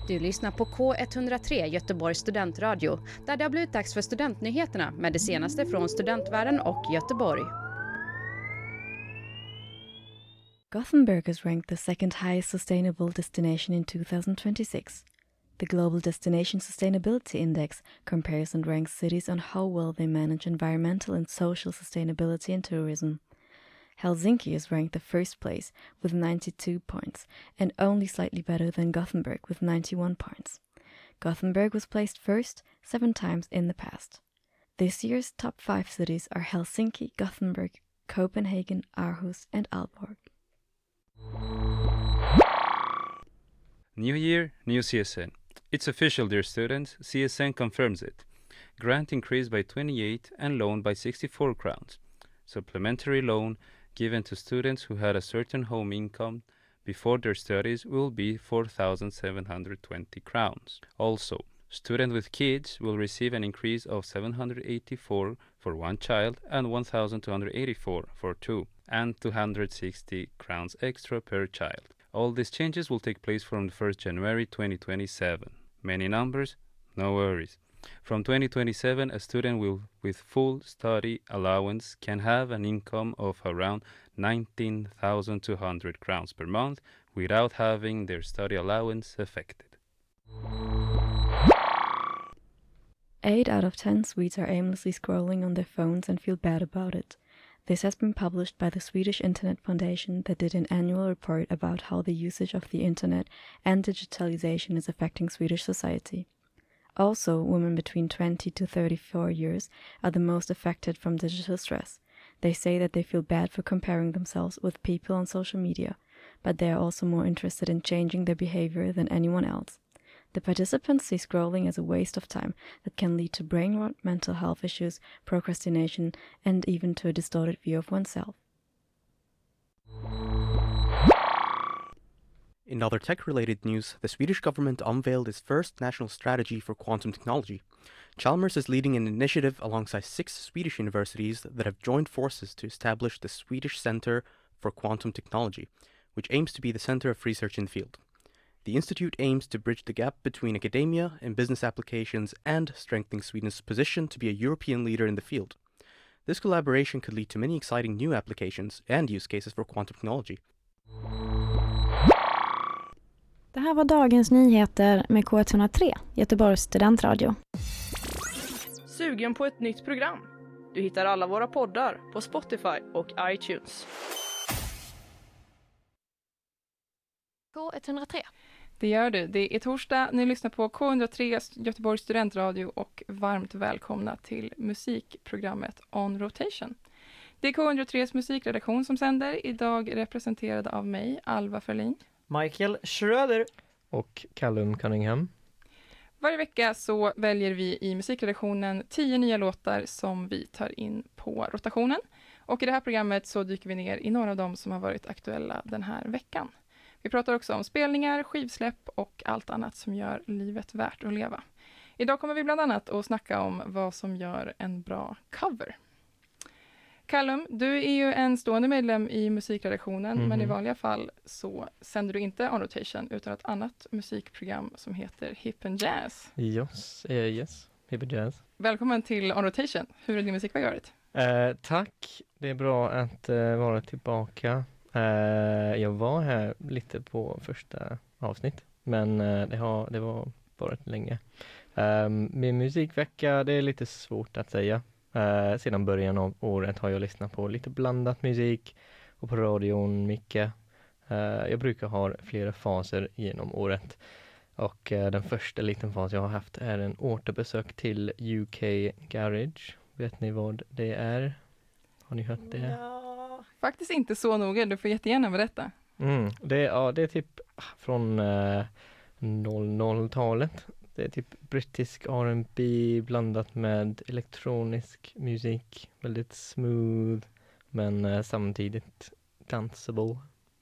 Du lyssnar på K103 Göteborgs studentradio, där det har blivit dags för studentnyheterna med det senaste från studentvärlden och Göteborg. Gothenburg is ranked the second highest sustainable destination in 2026. The Global Destination Sustainability Index compares and ranks cities on how well they manage environmental and social sustainability in tourism. Helsinki is ranked the first place with 92 points and only slightly better than Gothenburg with 91 points. Gothenburg was placed first 7 times in the past. This year's top 5 cities are Helsinki, Gothenburg, Copenhagen, Aarhus and Aalborg. New year, new CSN. It's official, dear students, CSN confirms it. Grant increased by 28 and loan by 64 crowns. Supplementary loan given to students who had a certain home income before their studies will be 4,720 crowns. Also, students with kids will receive an increase of 784 for one child and 1,284 for two, and 260 crowns extra per child. All these changes will take place from the 1st January 2027. Many numbers? No worries. From 2027, a student with full study allowance can have an income of around 19,200 crowns per month without having their study allowance affected. 8 out of 10 Swedes are aimlessly scrolling on their phones and feel bad about it. This has been published by the Swedish Internet Foundation that did an annual report about how the usage of the internet and digitalization is affecting Swedish society. Also, women between 20 to 34 years are the most affected from digital stress. They say that they feel bad for comparing themselves with people on social media, but they are also more interested in changing their behavior than anyone else. The participants see scrolling as a waste of time that can lead to brain rot, mental health issues, procrastination, and even to a distorted view of oneself. In other tech-related news, the Swedish government unveiled its first national strategy for quantum technology. Chalmers is leading an initiative alongside 6 Swedish universities that have joined forces to establish the Swedish Center for Quantum Technology, which aims to be the center of research in the field. The institute aims to bridge the gap between academia and business applications and strengthening Sweden's position to be a European leader in the field. This collaboration could lead to many exciting new applications and use cases for quantum technology. Det här var dagens nyheter med K103, Göteborgs studentradio. Sugen på ett nytt program? Du hittar alla våra poddar på Spotify och iTunes. K103. Det gör du. Det är torsdag. Ni lyssnar på K103 Göteborgs studentradio och varmt välkomna till musikprogrammet On Rotation. Det är K103s musikredaktion som sänder, idag representerad av mig, Alva Ferlin, Michael Schröder och Callum Cunningham. Varje vecka så väljer vi i musikredaktionen 10 nya låtar som vi tar in på rotationen. Och i det här programmet så dyker vi ner i några av dem som har varit aktuella den här veckan. Vi pratar också om spelningar, skivsläpp och allt annat som gör livet värt att leva. Idag kommer vi bland annat att snacka om vad som gör en bra cover. Callum, du är ju en stående medlem i musikredaktionen, men i vanliga fall så sänder du inte On Rotation utan ett annat musikprogram som heter Hip and Jazz. Yes, Hip and Jazz. Välkommen till On Rotation. Hur är din musikväg varit? Tack, det är bra att vara tillbaka. Jag var här lite på första avsnitt, men det var varit länge. Min musikvecka, det är lite svårt att säga. Sedan början av året har jag lyssnat på lite blandat musik och på radion mycket. Jag brukar ha flera faser genom året. Och den första liten fas jag har haft är en återbesök till UK Garage. Vet ni vad det är? Har ni hört det? Ja, faktiskt inte så noga. Du får jättegärna berätta. Det är typ från 00-talet. Det är typ brittisk R&B blandat med elektronisk musik. Väldigt smooth men samtidigt danceable.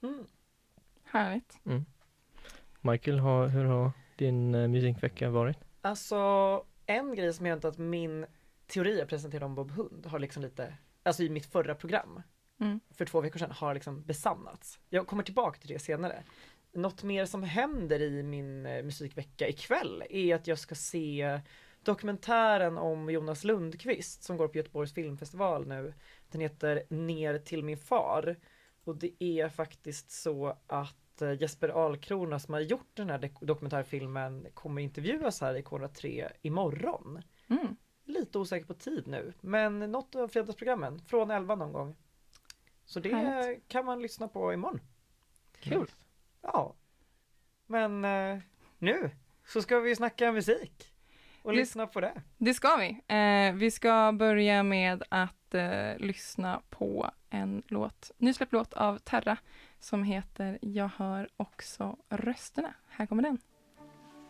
Härligt. Michael, hur har din musikvecka varit? Alltså, en grej som jag inte att min teori jag presenterade om Bob Hund har liksom lite, alltså i mitt förra program för 2 veckor sedan har liksom besannats. Jag kommer tillbaka till det senare. något mer som händer i min musikvecka ikväll är att jag ska se dokumentären om Jonas Lundqvist som går på Göteborgs filmfestival nu. Den heter Ner till min far. Och det är faktiskt så att Jesper Alkrona som har gjort den här dokumentärfilmen kommer intervjuas här i Kora 3 imorgon. Lite osäker på tid nu, men något av fredagsprogrammen från 11 någon gång. Så det kan man lyssna på imorgon. Kul. Ja. Men nu så ska vi snacka musik och lyssna på det. Det ska vi. Vi ska börja med att lyssna på en nysläppt låt av Terra som heter Jag hör också rösterna. Här kommer den.